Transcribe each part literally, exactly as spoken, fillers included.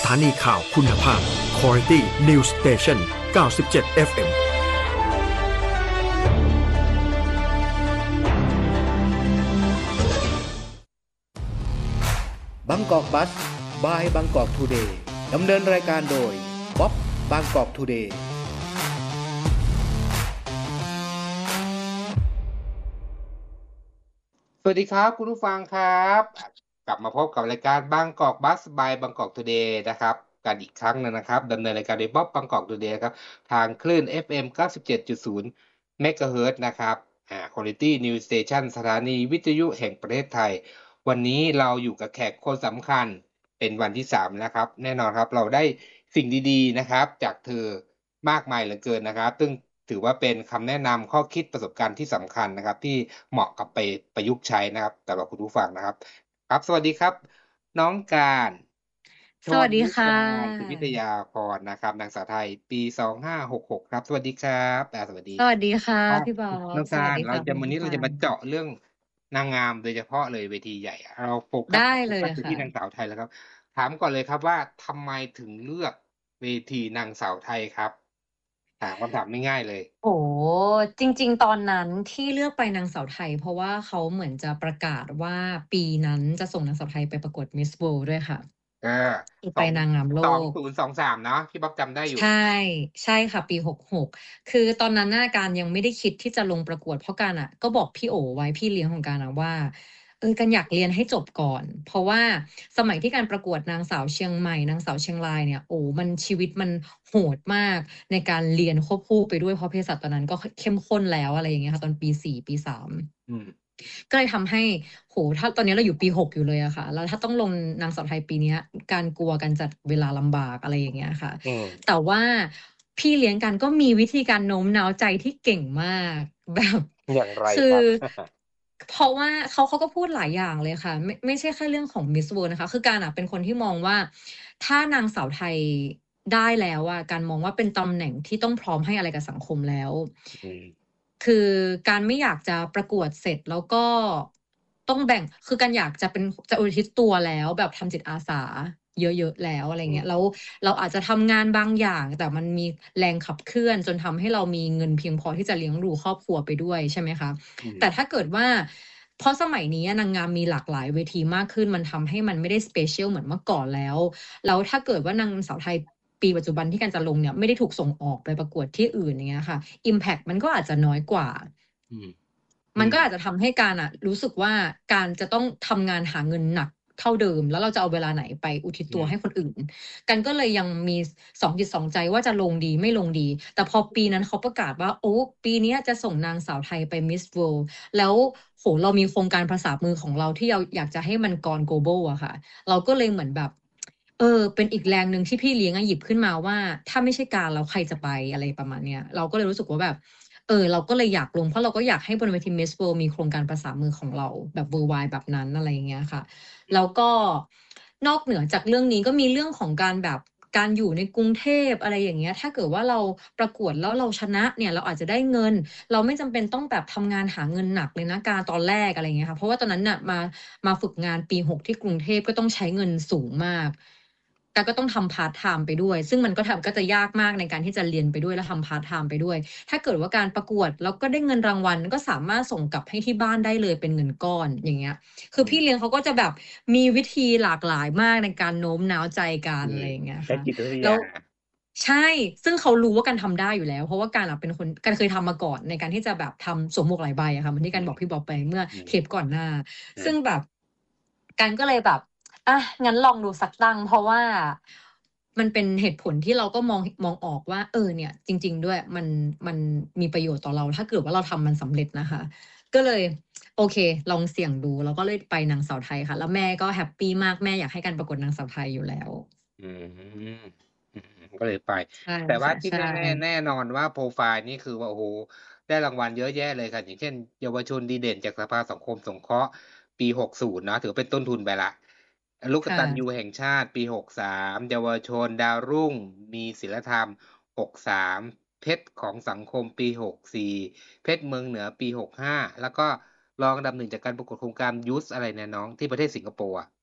ถานีข่าวคุณภาพ Quality News Station เก้าสิบเจ็ด เอฟ เอ็มบางกอกบัส บายบางกอกทูเดย์ดำเนินรายการโดยบ๊อบบางกอกทูเดย์สวัสดีครับคุณผู้ฟังครับกลับมาพบกับรายการบางกอกบัสบายบางกอกทูเดย์นะครับกันอีกครั้งนึงนะครับดำเนินรายการโดยบ๊อบบางกอกทูเดย์ครับทางคลื่น เอฟ เอ็ม เก้าสิบเจ็ดจุดศูนย์ เมกะเฮิรตซ์นะครับอ่า Quality News Station สถานีวิทยุแห่งประเทศไทยวันนี้เราอยู่กับแขกคนสำคัญเป็นวันที่สามนะครับแน่นอนครับเราได้สิ่งดีๆนะครับจากเธอมากมายเหลือเกินนะครับซึ่งถือว่าเป็นคำแนะนำข้อคิดประสบการณ์ที่สำคัญนะครับที่เหมาะกับไปประยุกต์ใช้นะครับสำหรับคุณผู้ฟังนะครับครับสวัสดีครับน้องการชสวันสดีนิค่ะชาสุวิทยาพรนะครับนางสาวไทยปีสองห้าหกหกครับสวัสดีครับอ่าสวัสดีสวัสดีค่ะครับพี่บอน้อบ งสวักาสรดีเราค่ะจะคุณวันนี้ผู้เราฟัจะงมาเจาะเรื่องนางงามโดยเฉพาะเลยเวทีใหญ่อะเราโฟกัสได้โฟเลกัยสไปค่ที่ะนางสาวไทยแล้วครับถามก่อนเลยครับว่าทำไมถึงเลือกเวทีนางสาวไทยครับถามคำถามง่ายๆเลยโอ้โฮ จริง ๆ ตอนนั้นที่เลือกไปนางสาวไทย เพราะว่าเขาเหมือนจะประกาศว่าปีนั้นจะส่งนางสาวไทยไปประกวด Miss World ด้วยค่ะอาคือสไปนางงามโลสองกศูนย์ สองสาม เนาะพี่บ๊อบจำได้อยู่ใช่ ใช่ค่ะ ปี หกหก คือตอนนั้นน่ะการยังไม่ได้คิดที่จะลงประกวด เพราะการอะก็บอกพี่โอไว้ พี่เลี้ยงของการอะว่า เออ การอยากเรียนให้จบก่อน เพราะว่าสมัยที่การประกวดนางสาวเชียงใหม่ นางสาวเชียงรายเนี่ย โอ้ มันชีวิตมันโหดมากในการเรียนควบคู่ไปด้วย เพราะเภสัชตอนนั้นก็ ค เข้มข้นแล้ว อะไรอย่างเงี้ยค่ะ ตอนปี สี่ ปี สามอืมก็เลยทำให้ โอ้โฮ ถ้าตอนนี้เราอยู่ปี หก อยู่เลยอะค่ะ แล้วถ้าต้องลงนางสาวไทยปีเนี้ย การกลัวการจัดเวลาลำบาก อะไรอย่างเงี้ยค่ะอืมแต่ว่าพี่เลี้ยงการก็มีวิธีการโน้มน้าวใจที่เก่งมาก แบบอย่างไรคืคอรับ? เพราะว่าเขา เขาก็พูดหลายอย่างเลยค่ะ ไม่ ไม่ใช่แค่เรื่องของ Miss World นะคะ คือการอะเป็นคนที่มองว่า ถ้านางสาวไทยได้แล้วอะ การมองว่าเป็นตำแหน่งที่ต้องพร้อมให้อะไรกับสังคมแล้วอืมคือการไม่อยากจะประกวดเสร็จ แล้วก็ต้องแบ่ง คือการอยากจะเป็น จะอุทิศตัวแล้วแบบทำจิตอาสาเยอะ ๆ แล้ว อะไรอืเงี้ยมแล้วเราอาจจะทำงานบางอย่าง แต่มันมีแรงขับเคลื่อนจนทำให้เรามีเงินเพียงพอที่จะเลี้ยงดูครอบครัวไปด้วย ใช่ไหมคะอืมแต่ถ้าเกิดว่า เพราะสมัยนี้อะนางงามมีหลากหลายเวทีมากขึ้น มันทำให้มันไม่ได้ special เหมือนเมื่อก่อนแล้ว แล้วถ้าเกิดว่านางสาวไทยปีปัจจุบันที่การจะลงเนี่ย ไม่ได้ถูกส่งออกไปประกวดที่อื่น อย่างเงี้ยค่ะ อิมแพกต์มันก็อาจจะน้อยกว่าอืม อมัืนก็มอาจจะทำให้การอะรู้สึกว่า การจะต้องทำงานหาเงินหนักเท่าเดิม แล้วเราจะเอาเวลาไหนไปอุทิศอืตัวมให้คนอื่น การก็เลยยังมี สอง จิตสองใจว่าจะลงดีไม่ลงดี แต่พอปีนั้นเขาประกาศว่า โอ้ ปีเนี้ยจะส่งนางสาวไทยไป Miss World แล้ว โอ้โฮ เรามีโครงการภาษามือของเราที่เราอยากจะให้มัน gone global อะค่ะ เราก็เลยเหมือนแบบ เออ เป็นอีกแรงหนึ่งที่พี่เลี้ยงอะหยิบขึ้นมาว่า ถ้าไม่ใช่การแล้วใครจะไป อะไรประมาณเนี้ย เราก็เลยรู้สึกว่าแบบ เออ เราก็เลยอยากลง เพราะเราก็อยากให้บนเวที Miss World มีโครงการภาษามือของเราแบบ worldwide แบบนั้น อะไรอย่างเงี้ยค่ะ แล้วก็นอกเหนือจากเรื่องนี้ก็มีเรื่องของการแบบการอยู่ในกรุงเทพ อะไรอย่างเงี้ย ถ้าเกิดว่าเราประกวดแล้วเราชนะเนี่ย เราอาจจะได้เงิน เราไม่จำเป็นต้องแบบทำงานหาเงินหนักเลยนะการ ตอนแรก อะไรอย่างเงี้ยค่ะ เพราะว่าตอนนั้นน่ะมา มาฝึกงานปี หก ที่กรุงเทพก็ต้องใช้เงินสูงมาก การก็ต้องทำพาร์ตไทม์ไปด้วย ซึ่งมันก็ทำ ก็จะยากมากในการที่จะเรียนไปด้วยและทำพาร์ตไทม์ไปด้วย ถ้าเกิดว่าการประกวดแล้วก็ได้เงินรางวัล ก็สามารถส่งกลับให้ที่บ้านได้เลยเป็นเงินก้อน อย่างเงี้ย คืออืมพี่เลี้ยงเขาก็จะแบบมีวิธีหลากหลายมากในการโน้มน้าวใจกัอนือะไรมอย่างเงี้ยใช้ค่ะจิตวิทยาแล้ว ใช่ ซึ่งเขารู้ว่าการทำได้อยู่แล้ว เพราะว่าการอะเป็นคน การเคยทำมาก่อนในการที่จะแบบทำสวมหมวกหลายใบอะค่ะ เหมือนที่อืมการบอกพี่บ๊อบไปเมื่ออืมเทปก่อนหน้าอืมซึ่งแบบ การก็เลยแบบ อะ งั้นลองดูสักตั้ง เพราะว่ามันเป็นเหตุผลที่เราก็มอง ห มองออกว่า เออ เนี่ย จริง ๆ ด้วย มัน มันมีประโยชน์ต่อเรา ถ้าเกิดว่าเราทำมันสำเร็จนะคะ ก็เลย โอเค ลองเสี่ยงดู เราก็เลยไปนางสาวไทยค่ะ แล้วแม่ก็แฮปปีมาก แม่อยากให้การประกวดนางสาวไทยอยู่แล้วอืม อืม ก็เลยไปใช่แต่วค่า่ะที่ใช่แน่ ๆ แน่นอนว่าโพรไฟล์นี่คือว่า โอ้โฮ ได้รางวัลเยอะแยะเลยค่ะ อย่างเช่น เยาวชนดีเด่นจากสภาสังคมสงเคราะห์ปี หกสิบ เนาะ ถือว่าเป็นต้นทุนไปแล้ว อ ลูกคก่ตัญะญูแห่งชาติปี หกสาม เยาวชนดาวรุ่งมีศีลธรรม หกสาม เพชรของสังคมปี หกสี่ เพชรเมืองเหนือปี หกห้า แล้วก็รองอันดับ หนึ่ง จากการประกวดโครงการ Youth อะไรเนี่ยน้อง ที่ประเทศสิงคโปร์อะ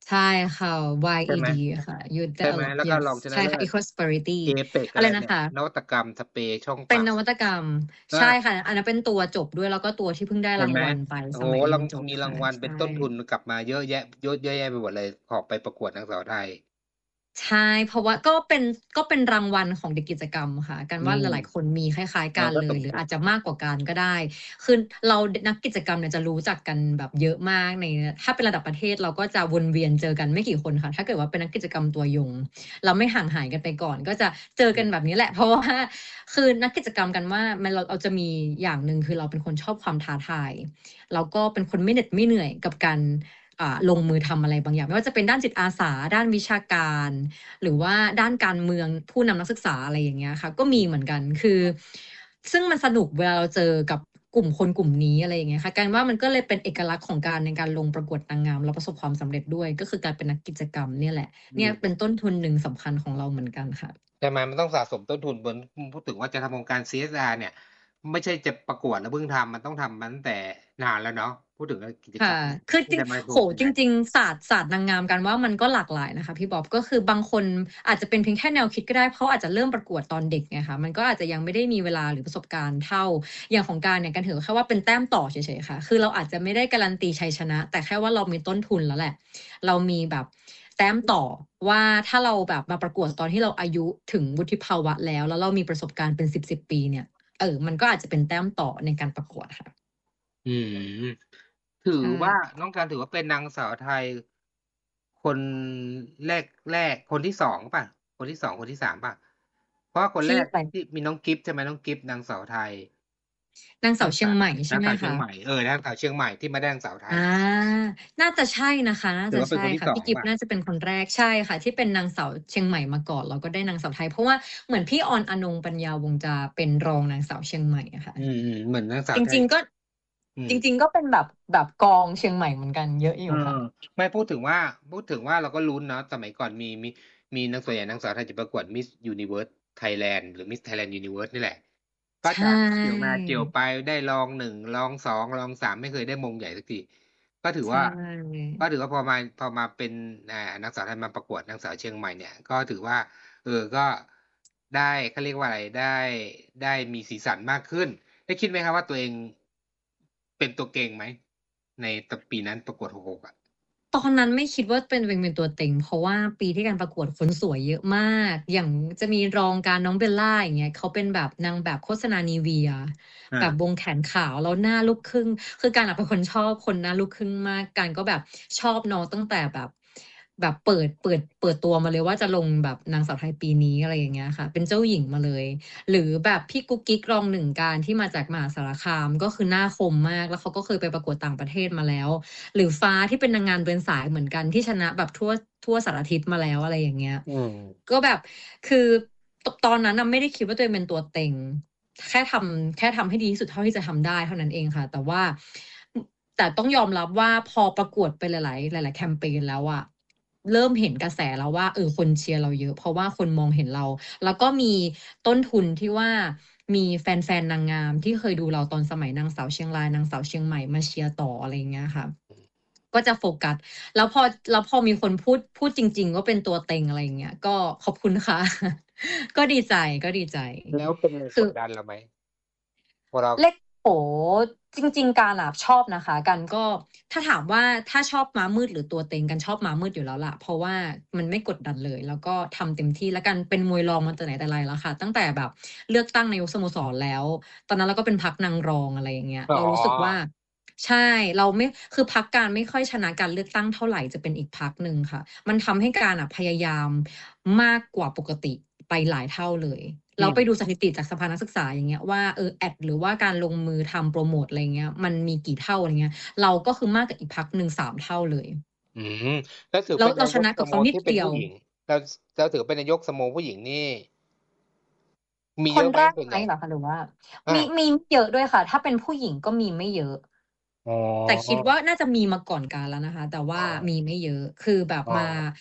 ใช่ค่ะใช่ไหมวาย อี ดี ค่ะ Youth ใช่ไหม Dialogue แล้วก็ yes รองชนะใช่เลิค่ะศ Eco-Prosperity เอเปกอะอะไร ไรนะเนี่ยคะนวัตกรรมสเปรย์ช่องเป็ปนากนวัตกรรมก็ใช่ค่ะ อันนั้นเป็นตัวจบด้วย แล้วก็ตัวที่เพิ่งได้เห็ราน งไหมวัลไปโอ้สโฮมัยเรรีางยนจบค่มีราะงวัลใชเป็นต้นทุ่นกลับมาเยอะแยะ เยอะเยอะแยะไปหมดเลย ออกไปประกวดนางสาวไทยใช่ เพราะว่าก็เป็น ก็เป็นรางวัลของเด็กกิจกรรมค่ะ กันอืว่าหลายมๆ คนมีคล้าย ๆเออกันก็เลย หรือสมควรอาจจะมากกว่ากันก็ได้ คือเรา ด นักกิจกรรมเนี่ยจะรู้จักกันแบบเยอะมากใน ถ้าเป็นระดับประเทศเราก็จะวนเวียนเจอกันไม่กี่คนค่ะ ถ้าเกิดว่าเป็นนักกิจกรรมตัวยง เราไม่ห่างหายกันไปก่อน ก็จะเจออืมกันแบบนี้แหละ เพราะว่า คือนักกิจกรรมกันว่า มัน เรา เราจะมีอย่างหนึ่ง คือเราเป็นคนชอบความท้าทาย แล้วก็เป็นคนไม่เหน็ดไม่เหนื่อยกับการ อ่า ลงมือทำอะไรบางอย่าง ไม่ว่าจะเป็นด้านจิตอาสา ด้านวิชาการ หรือว่าด้านการเมือง ผู้นำนักศึกษา อะไรอย่างเงี้ยค่ะ ก็มีเหมือนกัน คือ ซึ่งมันสนุกเวลาเราเจอกับกลุ่มคนกลุ่มนี้ อะไรอย่างเงี้ยค่ะ กันว่ามันก็เลยเป็นเอกลักษณ์ของการ ในการลงประกวดนางงามแล้วประสบความสำเร็จด้วย ก็คือการเป็นนักกิจกรรมเนี่ยแหละอืเนี่ยเป็นมต้นทุนหนึ่งสำคัญของเราเหมือนกันค่ะใช่ไหม มันต้องสะสมต้นทุน เหมือน อืม พูดถึงว่าจะทำโครงการ ซี เอส อาร์ เนี่ย ไม่ใช่จะประกวดแล้วเพิ่งทำ มันต้องทำมาตั้งแต่นานแล้วเนาะ พูดถึงเรื่องกิจคก่ระรมเนี่ยคือจริงที่จะมาโอ้โฮสู่ขจนาดริง ๆ ศาสตร์ ศาสตร์นางงามกันว่ามันก็หลากหลายนะคะพี่บ็อบ ก็คือบางคนอาจจะเป็นเพียงแค่แนวคิดก็ได้ เขาอาจจะเริ่มประกวดตอนเด็กไงคะ มันก็อาจจะยังไม่ได้มีเวลาหรือประสบการณ์เท่า อย่างของการเนี่ย กันถือแค่ว่าเป็นแต้มต่อเฉย ๆ ค่ะ คือเราอาจจะไม่ได้การันตีชัยชนะ แต่แค่ว่าเรามีต้นทุนแล้วแหละ เรามีแบบแต้มต่อว่า ถ้าเราแบบมาประกวดตอนที่เราอายุถึงวุฒิภาวะแล้ว แล้วเรามีประสบการณ์เป็นสิบ ๆ ปีเนี่ย เออ มันก็อาจจะเป็นแต้มต่อในการประกวดค่ะอืม ถืใชอว่า่น้องการถือว่าเป็นนางสาวไทย คนแรก ๆ คนที่ สอง เปล่า? คนที่ สอง คนที่ สาม เปล่า? เพราะว่าคนทแรี่กไปที่มีน้องกิฟต์ใช่ไหม? น้องกิฟต์นางสาวไทยนางสนาาวงสเชียางใหม่ใชน่างไหมคสาวเชียงะ? ใหม่ เออ นางสาวเชียงใหม่ที่มาได้นางสาวไทอายน่าจะใช่นะคะ น่าถืจอะว่าเใปช็น่คนทีค่่ะสอพีง่กิเฟปล่ต์า? น่าจะเป็นคนแรก ใช่ค่ะ ที่เป็นนางสาวเชียงใหม่มาก่อน แล้วก็ได้นางสาวไทย เพราะว่าเหมือนพี่ออนอนงค์ ปัญญาวงศ์จะเป็นรองนางสาวเชียงใหม่อะค่ะอืม ๆ เหมือนนางสาจวไทยริง ๆ ก็อืมจริง ๆ ก็เป็นแบบ แบบกองเชียงใหม่เหมือนกัน เยอะอเยอู่อค่ะไม่พูดถึงว่า พูดถึงว่าเราก็ลุ้นเนาะ สมัยก่อนมี มี มีนาง ส่วนใหญ่นางสาวไทยจะประกวด Miss Universe Thailand หรือ Miss Thailand Universe นี่แหละ ก็ใชจะเกี่ยวมาเกี่ยว่ไป ได้รอง หนึ่ง รอง สอง รอง สาม ไม่เคยได้มงใหญ่สักที ก็ถือใชว่า ก็่ถือว่าพอมา พอมาเป็น อ่า นางสาวไทยมาประกวดนางสาวเชียงใหม่เนี่ย ก็ถือว่า เออ ก็ได้ เขาเรียกว่าอะไร ได้ ได้มีสีสันมากขึ้น ได้คิดไหมครับว่าตัวเอง เป็นตัวเก่งไหม? ใน ต ปีนั้นประกวด หกหก อะตอนนั้นไม่คิดว่าเป็น ตัวเองเป็นตัวเต็ง เพราะว่าปีที่การประกวดคนสวยเยอะมาก อย่างจะมีรองการน้องเบลล่า อย่างเงี้ย เขาเป็นแบบนางแบบโฆษณา Nivea อแบบาวงแขนขาว แล้วหน้าลูกครึ่ง คือกันอะเป็นคนชอบคนหน้าลูกครึ่งมาก กันก็แบบชอบน้องตั้งแต่แบบ แบบเปิด เปิด เปิดตัวมาเลยว่าจะลงแบบนางสาวไทยปีนี้ อะไรอย่างเงี้ยค่ะ เป็นเจ้าหญิงมาเลย หรือแบบพี่กุ๊กกิ๊ก รอง หนึ่ง การที่มาจากมหาสารคาม ก็คือหน้าคมมาก แล้วเขาก็เคยไปประกวดต่างประเทศมาแล้ว หรือฟ้าที่เป็นนางงามเดินสายเหมือนกัน ที่ชนะแบบทั่ว ทั่วสารทิศมาแล้ว อะไรอย่างเงี้ยอืมก็แบบ คือ ต ตอนนั้นน่ะไม่ได้คิดว่าตัวเองเป็นตัวเต็ง แค่ทำ แค่ทำให้ดีที่สุดเท่าที่จะทำได้เท่านั้นเองค่ะ แต่ว่า อ แต่ต้องยอมรับว่าพอประกวดไปหลาย ๆ หลาย ๆ แคมเพนแล้วอะ เริ่มเห็นกระแสแล้วว่า เออ คนเชียร์เราเยอะ เพราะว่าคนมองเห็นเรา แล้วก็มีต้นทุนที่ว่า มีแฟน ๆ นางงามที่เคยดูเราตอนสมัยนางสาวเชียงราย นางสาวเชียงใหม่มาเชียร์ต่อ อะไรอย่างเงี้ยค่ะ ก็จะโฟกัส แล้วพอ แล้วพอมีคนพูด พูดจริง ๆ ว่าเป็นตัวเต็ง อะไรอย่างเงี้ย ก็ขอบคุณค่ะ ก็ดีใจ ก็ดีใจแล้วเป็นไงคือกดดันเราไหม? พอเราเลข โอ้โฮ จริง ๆ การอะชอบนะคะ กันก็ ถ้าถามว่าถ้าชอบม้ามืดหรือตัวเต็ง กันชอบม้ามืดอยู่แล้วล่ะ เพราะว่ามันไม่กดดันเลย แล้วก็ทำเต็มที่ แล้วกันเป็นมวยรองมาแต่ไหนแต่ไรแล้วค่ะ ตั้งแต่แบบเลือกตั้งนายกสโมสรแล้ว ตอนนั้นเราก็เป็นพรรคนางรอง อะไรอย่างเงี้ยอ๋เรารู้สึกว่าอใช่ เราไม่ คือพรรคการไม่ค่อยชนะการเลือกตั้งเท่าไร จะเป็นอีกพรรคหนึ่งค่ะ มันทำให้การอะพยายามมากกว่าปกติไปหลายเท่าเลยอแืล้วไปมดูสถิติจากสภานักศึกษา อย่างเงี้ยว่า เออ แอด หรือว่าการลงมือทำโพรโมต อะไรอย่างเงี้ย มันมีกี่เท่า อะไรเงี้ย เราก็คือมากกว่าอีกพรรคหนึ่ง สาม เท่าเลยอืม แล้วถือแลเ้ปว็นเรนาายชนะกกสับโเมขานิทดี่เปเ็ดนียผูว้หญิง เรา เราถือเป็นนายกสโมผู้หญิงนี่ มีเยอะไหมคนแรกส่วไนหใมหญ่? เหรอคะ? หรือว่าอมีามีไม่เยอะด้วยค่ะ ถ้าเป็นผู้หญิงก็มีไม่เยอะอ๋แต่คิดว่าอน่าจะมีมาก่อนกาลแล้วนะคะ แต่ว่ามีไม่เยอะ คือแบบอ๋อมา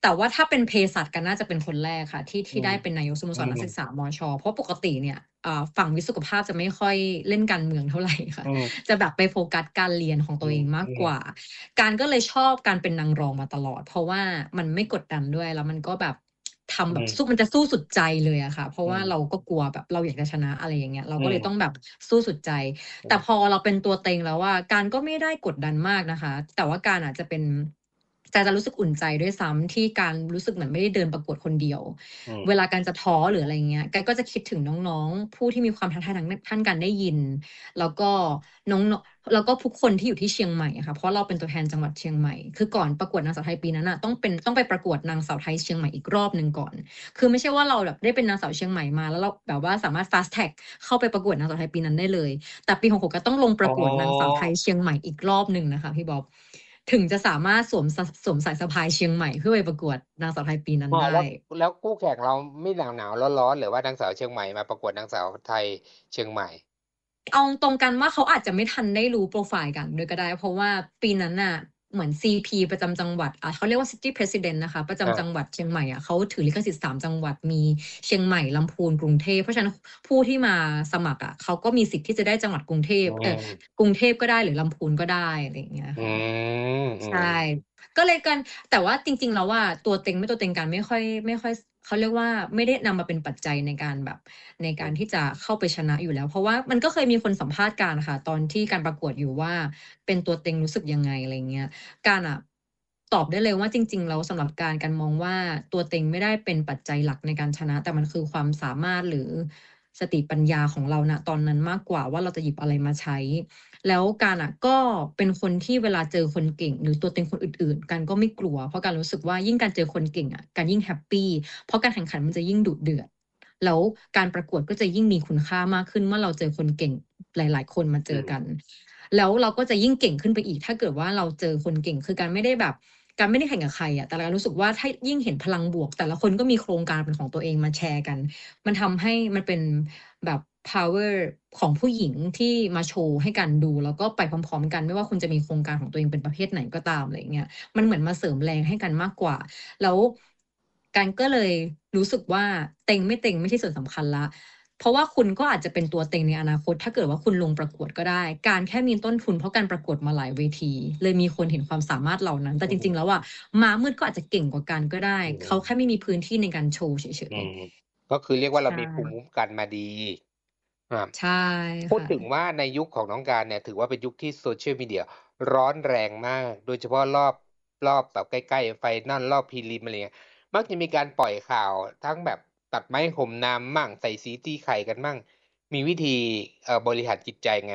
แต่ว่าถ้าเป็นเภสัชกันน่าจะเป็นคนแรกค่ะ ที่อืที่ได้มเป็นนายกสโมอืสรนักศึมกษามช เพราะปกติเนี่ย อ่า ฝั่งวิทย์สุขภาพจะไม่ค่อยเล่นการเมืองเท่า ไร ค่ะอืมจะแบบไปโฟกัสการเรียนของอืตัวเองมากมกว่า การก็เลยชอบการเป็นนางรองมาตลอด เพราะว่ามันไม่กดดันด้วย แล้วมันก็แบบ ทอืำแบบมสู้ มันจะสู้สุดใจเลยอะค่ะ เพราะอืมว่าเราก็กลัวแบบเราอยากจะชนะ อะไรอย่างเงี้ย เราอืก็เลยต้อมงแบบสู้สุดใจอืแต่มพอเราเป็นตัวเต็งแล้วอะ การก็ไม่ได้กดดันมากนะคะ แต่ว่าการอะจะเป็น จะ จะรู้สึกอุ่นใจด้วยซ้ำ ที่การรู้สึกเหมือนไม่ได้เดินประกวดคนเดียวอืมเวลาการจะท้อ หรืออะไรอย่างเงี้ย การก็จะคิดถึงน้อง ๆ ผู้ที่มีความท้าทายทาง น ด้านการได้ยิน แล้วก็น้อง ๆ แล้วก็ทุกคนที่อยู่ที่เชียงใหม่อะค่ะ เพราะเราเป็นตัวแทนจังหวัดเชียงใหม่ คือก่อนประกวดนางสาวไทยปีนั้นน่ะ ต้องเป็น ต้องไปประกวดนางสาวไทยเชียงใหม่อีกรอบหนึ่งก่อน คือไม่ใช่ว่าเราแบบได้เป็นนางสาวเชียงใหม่มา แล้วเราแบบว่าสามารถ fast track เข้าไปประกวดนางสาวไทยปีนั้นได้เลย แต่ปี หกหก ก็ต้องลงปอ๋ระกวดนางสาวไทยอเชียงใหม่อีกรอบหนึ่งนะคะพี่บ๊อบ ถึงจะสามารถสวม ส สวมสายสะพายเชียงใหม่ เพื่อไปประกวดนางสาวไทยปีนั้นอ้อไดแล้ว้แล้วคู่แข่งเราไม่หนาว ๆ ร้อน ๆ เหรอว่านางสาวเชียงใหม่มาประกวดนางสาวไทยเชียงใหม่? เอาตรง ๆ กันว่า เขาอาจจะไม่ทันได้รู้โพรไฟล์กันด้วยก็ได้ เพราะว่าปีนั้นน่ะ เหมือน ซี พี ประจำจังหวัด อ่า เขาเรียกว่า City President นะคะ ประจำอจัางหวัดเชียงใหม่อะ เขาถือลิขสิทธิ์ สาม จังหวัด มีเชียงใหม่ ลำพูน กรุงเทพ เพราะฉะนั้นผู้ที่มาสมัครอะ เขาก็มีสิทธิ์ที่จะได้จังหวัดกรุงเทอืพ เอ่อมกรุงเทพก็ได้ หรือลำพูนก็ได้ อะไรอย่างเงี้ยอืค่ะม อืใช่มก็เลยกัน แต่ว่าจริง ๆ แล้วอะ ตัวเต็งไม่ตัวเต็งกันไม่ค่อย ไม่ค่อย ส เขาเรียกว่า ไม่ได้นำมาเป็นปัจจัยในการแบบ ในอกืารมที่จะเข้าไปชนะอยู่แล้ว เพราะว่ามันก็เคยมีคนสัมภาษณ์การค่ะ ตอนที่การประกวดอยู่ว่า เป็นตัวเต็งรู้สึกยังไง อะไรอย่างเงี้ย การอะตอบได้เลยว่า จริง ๆ แล้วสำหรับการ การมองว่า ตัวเต็งไม่ได้เป็นปัจจัยหลักในการชนะ แต่มันคือความสามารถ หรือสติปัญญาของเรา ณ ตอนนั้นมากกว่าว่า เราจะหยิบอะไรมาใช้ แล้วการอะก็เป็นคนที่เวลาเจอคนเก่ง หรือตัวเต็งคนอื่น ๆ การก็ไม่กลัว เพราะการรู้สึกว่า ยิ่งการเจอคนเก่งอะ การยิ่งแฮปปี เพราะการแข่งขันมันจะยิ่งดุเดือด แล้วการประกวดก็จะยิ่งมีคุณค่ามากขึ้น เมื่อเราเจอคนเก่งหลาย ๆ คนมาเจอืมอกัน แล้วเราก็จะยิ่งเก่งขึ้นไปอีก ถ้าเกิดว่าเราเจอคนเก่ง คือการไม่ได้แบบ การไม่ได้แข่งกับใครอะ แต่การรู้สึกว่า ถ้ายิ่งเห็นพลังบวก แต่ละคนก็มีโครงการเป็นของตัวเองมาแชร์กัน มันทำให้มันเป็นแบบ พาวเวอร์ ของผู้หญิงที่มาโชว์ให้กันดู แล้วก็ไปพร้อม ๆ กัน ไม่ว่าคุณจะมีโครงการของตัวเองเป็นประเภทไหนก็ตาม อะไรอย่างเงี้ย มันเหมือนมาเสริมแรงให้กันมากกว่า แล้วการก็เลยรู้สึกว่า เต็งไม่เต็งไม่ใช่ส่วนสำคัญแล้ว เพราะว่าคุณก็อาจจะเป็นตัวเต็งในอนาคต ถ้าเกิดว่าคุณลงประกวดก็ได้ การแค่มีต้นทุน เพราะการประกวดมาหลายเวที เลยมีคนเห็นความสามารถเหล่านั้น แต่อือฮจริึง ๆ แล้วอะ ม้ามืดก็อาจจะเก่งกว่ากันก็ได้อืเขาแค่มไม่มีพื้นที่ในการโชว์เฉอืยม ก็คือเรียกว่าๆ ใชเรามีภูมิ่คุ้มกันมาดี ครับใช่พูคด่ถึงะว่าในยุคของน้องการเนี่ย ถือว่าเป็นยุคที่ Social Media ร้อนแรงมาก โดยเฉพาะรอบ รอบแบบใกล้ ๆ ไฟนอล รอบ Prelim อะไรเงี้ย มักจะมีการปล่อยข่าวทั้งแบบตัดไม้ข่มน้ำมั่ง ใส่สีตีไข่กันมั่ง มีวิธี เอ่อ บริหารจิตใจไง